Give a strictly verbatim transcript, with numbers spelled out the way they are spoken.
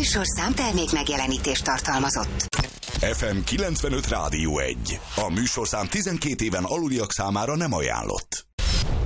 műsorszám termék megjelenítést tartalmazott. ef em kilencvenöt Rádió egy. A műsorszám tizenkét éven aluliak számára nem ajánlott.